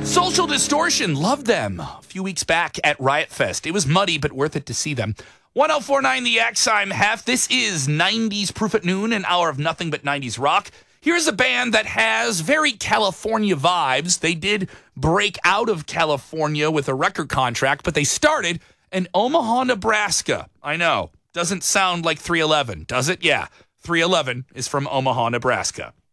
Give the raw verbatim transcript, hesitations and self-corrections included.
Social Distortion, loved them a few weeks back at Riot Fest. It was muddy, but worth it to see them. one oh four point nine The X, I'm Hef. This is nineties Proof at Noon, an hour of nothing but nineties rock. Here's a band that has very California vibes. They did break out of California with a record contract, but they started in Omaha, Nebraska. I know, doesn't sound like three eleven, does it? Yeah, three eleven is from Omaha, Nebraska.